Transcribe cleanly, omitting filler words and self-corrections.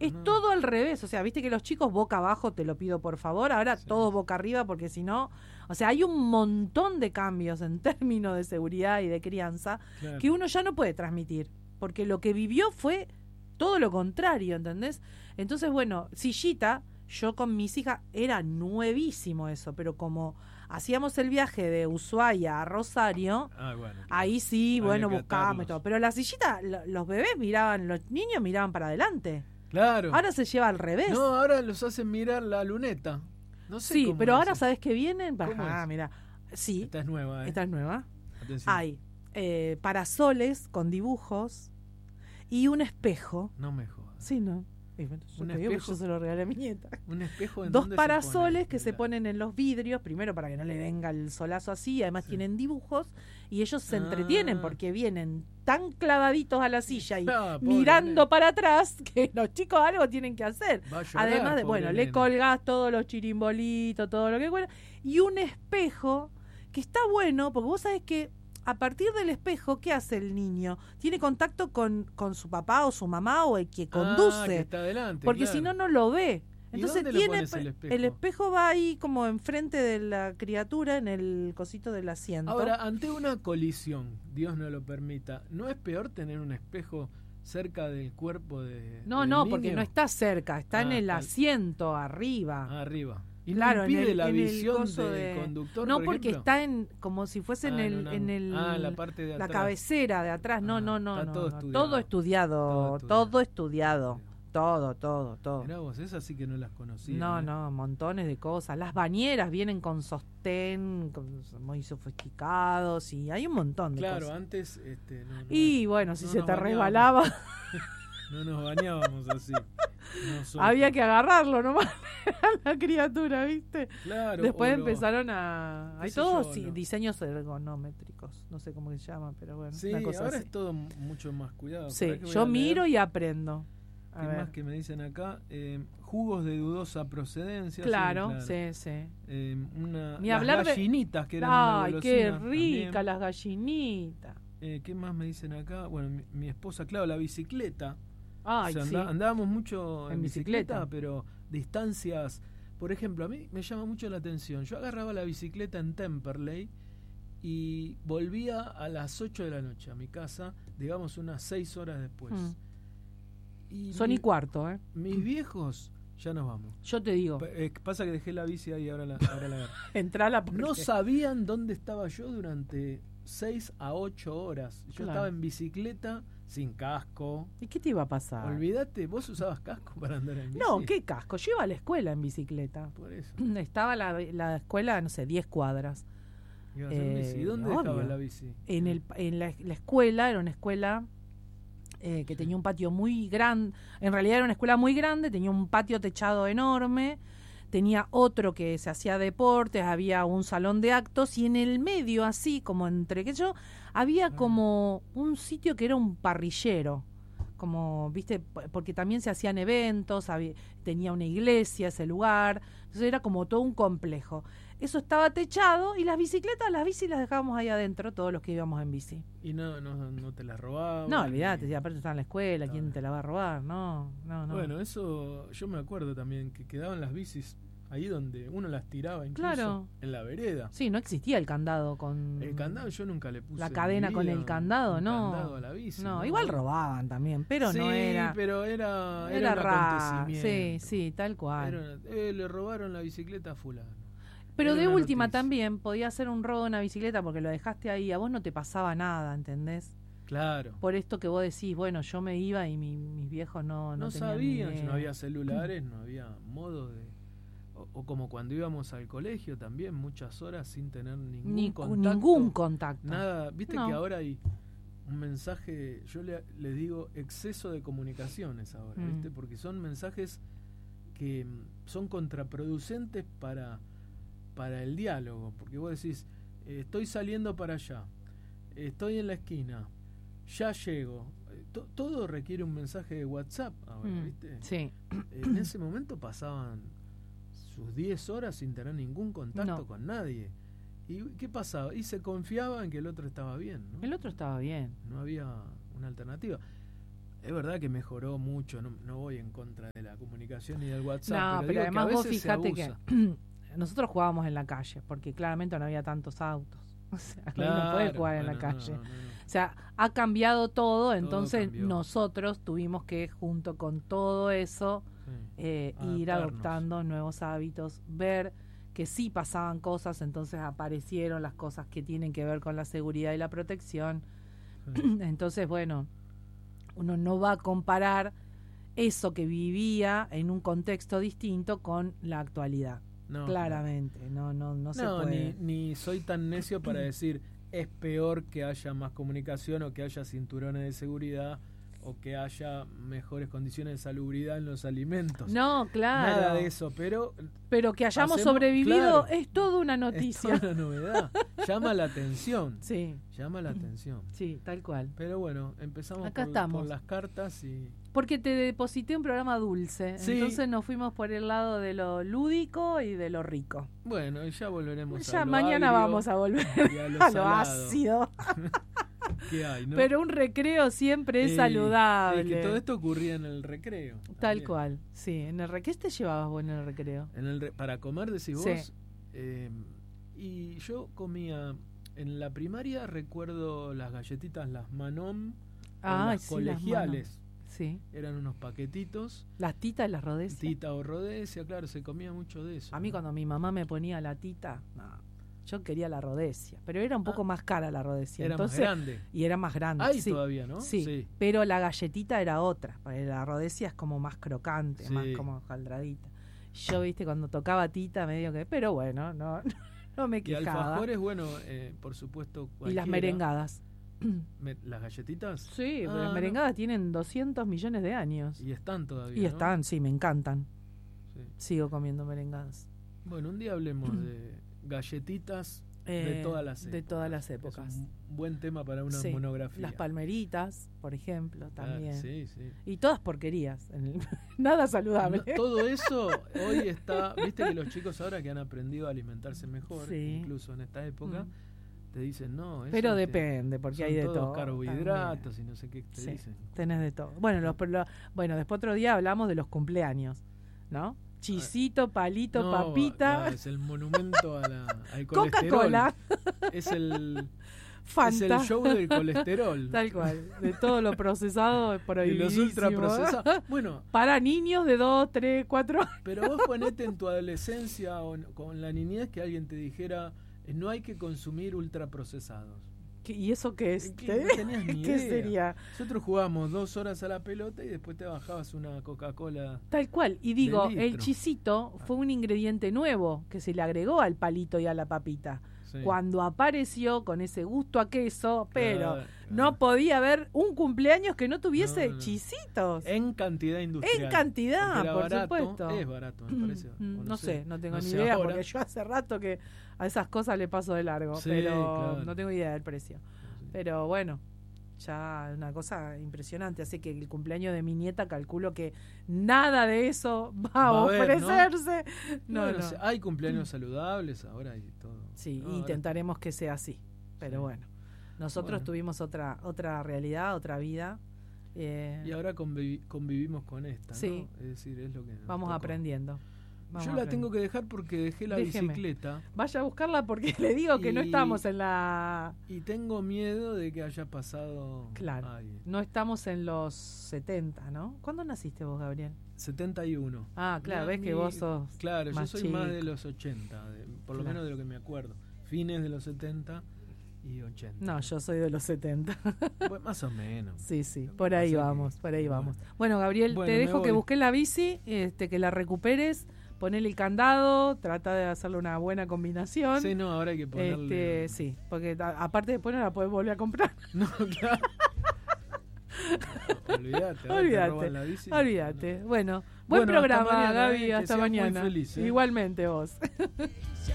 Es todo al revés, o sea, viste que los chicos boca abajo, te lo pido por favor, ahora todos boca arriba porque si no, o sea, hay un montón de cambios en términos de seguridad y de crianza que uno ya no puede transmitir, porque lo que vivió fue todo lo contrario, ¿entendés? Entonces, bueno, sillita, yo con mis hijas, era nuevísimo eso, pero como hacíamos el viaje de Ushuaia a Rosario, ahí sí, bueno, buscábamos todo, pero la sillita, los bebés miraban, los niños miraban para adelante. Claro. Ahora se lleva al revés. No, ahora los hacen mirar la luneta. No sé sí, cómo pero ahora es. ¿sabes qué vienen? Mira. Sí. Esta es nueva, Esta es nueva. Atención. Hay parasoles con dibujos y un espejo. No me jodas. Sí, ¿no? ¿Un espejo? Yo se lo regalé a mi nieta. ¿Un espejo en Dos dónde parasoles se que se ponen en los vidrios, primero para que no le venga el solazo así, además tienen dibujos y ellos se entretienen porque vienen tan clavaditos a la silla y mirando para atrás que los chicos algo tienen que hacer. Además de, le colgás todos los chirimbolitos, todo lo que fuera, y un espejo que está bueno, porque vos sabés que a partir del espejo, ¿qué hace el niño? Tiene contacto con su papá o su mamá o el que conduce. Que está adelante, porque si no, no lo ve. Entonces tiene el espejo va ahí como enfrente de la criatura en el cosito del asiento. Ahora, ante una colisión, Dios no lo permita, ¿no es peor tener un espejo cerca del cuerpo del niño? Porque no está cerca, está en el asiento arriba. Arriba. ¿Y claro, no impide en la visión del conductor? No, por porque ejemplo? está como si fuese la parte de la atrás. Cabecera de atrás. No. Todo estudiado. Todo estudiado. Todo. Mirá vos, esas sí que no las conocía. No, montones de cosas. Las bañeras vienen con sostén, muy sofisticados y hay un montón de cosas. Claro, antes... y bueno, si se te resbalaba... No nos bañábamos así. Había que agarrarlo nomás a la criatura, ¿viste? Claro. Después empezaron hay todos diseños ergonómetricos, no sé cómo se llama, pero bueno. Sí, una cosa ahora así. es todo mucho más cuidado. Sí, yo miro y aprendo. ¿Qué más que me dicen acá? Jugos de dudosa procedencia. Claro. Sí. Ni hablar las gallinitas, que eran una golosina. Qué rica también. las gallinitas. ¿Qué más me dicen acá? Bueno, mi esposa, claro, la bicicleta. Ay, andábamos mucho en bicicleta, pero distancias. Por ejemplo, a mí me llama mucho la atención. Yo agarraba la bicicleta en Temperley y volvía a las 8 de la noche a mi casa, digamos unas 6 horas después. Y son y cuarto, Mis viejos, ya nos vamos. Yo te digo. Pasa que dejé la bici ahí, ahora la agarro. Entrala porque... No sabían dónde estaba yo durante 6 a 8 horas. Yo estaba en bicicleta sin casco. ¿Y qué te iba a pasar? Olvídate, ¿vos usabas casco para andar en bici? No, ¿qué casco? Yo iba a la escuela en bicicleta. Por eso. Estaba la escuela, no sé, 10 cuadras. ¿Y dónde dejabas la bici? En la escuela, era una escuela que tenía un patio muy grande. En realidad era una escuela muy grande, tenía un patio techado enorme. Tenía otro que se hacía deportes, había un salón de actos y en el medio, así como entre que yo, había como un sitio que era un parrillero, como, viste, porque también se hacían eventos, tenía una iglesia ese lugar, entonces era como todo un complejo. Eso estaba techado y las bicis las dejábamos ahí adentro, todos los que íbamos en bici. ¿Y no te las robaban? No, olvídate, si aparte estaba en la escuela, ¿quién te la va a robar? No. Bueno, eso yo me acuerdo también, que quedaban las bicis ahí donde uno las tiraba incluso en la vereda. Sí, no existía el candado con... El candado yo nunca le puse. La cadena con el candado, no. Candado a la bici. No, igual robaban también, pero no era... Sí, pero era un acontecimiento. Sí, tal cual. Le robaron la bicicleta a fulano. Pero de última también podía ser un robo de una bicicleta porque lo dejaste ahí, a vos no te pasaba nada, ¿entendés? Claro. Por esto que vos decís, bueno, yo me iba y mis viejos no sabían, no había celulares, no había modo de... O como cuando íbamos al colegio también, muchas horas sin tener ningún contacto. Nada, viste que ahora hay un mensaje, yo le digo exceso de comunicaciones ahora, ¿viste? Porque son mensajes que son contraproducentes para el diálogo, porque vos decís, estoy saliendo para allá, estoy en la esquina, ya llego, todo requiere un mensaje de WhatsApp ahora, ¿viste? Sí. En ese momento pasaban sus 10 horas sin tener ningún contacto con nadie. ¿Y qué pasaba? Y se confiaba en que el otro estaba bien, ¿no? El otro estaba bien. No había una alternativa. Es verdad que mejoró mucho, no voy en contra de comunicación y del WhatsApp. No, pero además vos fíjate que nosotros jugábamos en la calle, porque claramente no había tantos autos. O sea, claro, no podés jugar en la calle. No. O sea, ha cambiado todo, entonces nosotros tuvimos que, junto con todo eso, ir adoptando nuevos hábitos, ver que sí pasaban cosas, entonces aparecieron las cosas que tienen que ver con la seguridad y la protección. Entonces, bueno, uno no va a comparar eso que vivía en un contexto distinto con la actualidad. No, claramente, no se puede. Ni soy tan necio para decir es peor que haya más comunicación o que haya cinturones de seguridad o que haya mejores condiciones de salubridad en los alimentos. No, claro. Nada de eso, pero que hayamos sobrevivido, claro, es toda una noticia. Es toda una novedad. Llama la atención. Sí. Llama la atención. Sí, tal cual. Pero bueno, empezamos por las cartas y... Porque te deposité un programa dulce, sí. Entonces nos fuimos por el lado de lo lúdico y de lo rico. Bueno, y ya volveremos a lo mañana agrio, vamos a volver a lo ácido. ¿Qué hay, no? Pero un recreo siempre es saludable. Que todo esto ocurría en el recreo. Tal también. Cual, sí. En el ¿Qué te llevabas vos en el recreo? Para comer, decís vos. Sí. Y yo comía, en la primaria recuerdo las galletitas, las Manom, las colegiales. Sí. Eran unos paquetitos. ¿Las titas y las Rhodesia? Tita o Rhodesia, claro, se comía mucho de eso. A mí cuando mi mamá me ponía la tita, yo quería la Rhodesia, pero era un poco más cara la Rhodesia. Era más grande. Y era más grande. Ahí todavía, ¿no? Sí, pero la galletita era otra. La Rhodesia es como más crocante, más como jaldradita. Yo, viste, cuando tocaba tita, medio que... Pero bueno, no me quejaba. Y alfajores, bueno, por supuesto... Y las merengadas. ¿Las galletitas? Sí, las merengadas tienen 200 millones de años. Y están todavía, Y están, sí, me encantan. Sí. Sigo comiendo merengadas. Bueno, un día hablemos de galletitas de todas las épocas. De todas las épocas. Es un buen tema para una monografía. Las palmeritas, por ejemplo, también. Sí. Y todas porquerías. Nada saludable. Todo eso hoy está... Viste que los chicos ahora que han aprendido a alimentarse mejor, incluso en esta época... Te dicen, no, eso pero depende, porque hay de todo. Carbohidratos y no sé qué te dicen. Tenés de todo. Bueno, bueno, después otro día hablamos de los cumpleaños, ¿no? Chisito, palito, papita. Es el monumento al colesterol. Coca-Cola. Es el Fanta. Es el show del colesterol. Tal cual. De todo lo procesado es prohibidísimo. Y los ultraprocesados. Bueno. Para niños de 2, 3, 4 años. Pero vos ponete en tu adolescencia o con la niñez que alguien te dijera... No hay que consumir ultraprocesados. ¿Y eso qué es? No tenías ni idea. ¿Qué sería? Nosotros jugábamos 2 horas a la pelota y después te bajabas una Coca-Cola. Tal cual. Y digo, el chisito fue un ingrediente nuevo que se le agregó al palito y a la papita. Sí. Cuando apareció con ese gusto a queso, pero no podía haber un cumpleaños que no tuviese chisitos. En cantidad industrial. En cantidad, por barato, supuesto. Es barato, me parece. No sé, no tengo ni idea, ahora. Porque yo hace rato que a esas cosas le paso de largo, pero no tengo idea del precio. Sí. Pero bueno, ya una cosa impresionante. Así que el cumpleaños de mi nieta calculo que nada de eso va a ofrecerse. No, hay cumpleaños saludables ahora y todo. Sí, intentaremos que sea así. Pero bueno, nosotros tuvimos otra realidad, otra vida. Y ahora convivimos con esta, sí. ¿no? Es decir, es lo que vamos aprendiendo. Yo la tengo que dejar porque dejé la bicicleta. Vaya a buscarla porque le digo que no estamos en la... Y tengo miedo de que haya pasado... Claro, no estamos en los 70, ¿no? ¿Cuándo naciste vos, Gabriel? 71. Ah, claro, ves que vos sos Claro, más yo soy chico. Más de los 80, por lo menos de lo que me acuerdo. Fines de los 70 y 80. No, yo soy de los 70. Bueno, más o menos. Sí, por ahí vamos, vamos. Bueno, Gabriel, te dejo que busques la bici, que la recuperes. Ponele el candado, trata de hacerle una buena combinación. Sí, no, ahora hay que ponerle... sí, porque aparte después no la podés volver a comprar. No, claro. Olvídate. Bueno, buen programa, Gaby, hasta mañana. Muy feliz, Igualmente vos.